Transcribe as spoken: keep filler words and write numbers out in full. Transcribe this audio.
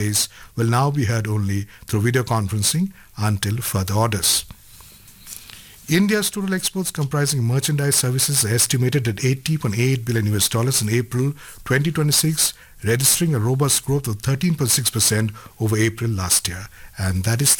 case will now be heard only through video conferencing until further orders. India's total exports comprising merchandise services are estimated at eighty point eight billion U S dollars in April twenty twenty-six, registering a robust growth of thirteen point six percent over April last year. And that is the